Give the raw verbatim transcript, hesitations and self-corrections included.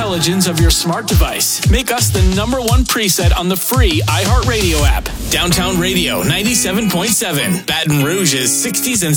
intelligence of your smart device. Make us the number one preset on the free iHeartRadio app. Downtown Radio ninety-seven point seven. Baton Rouge's sixties and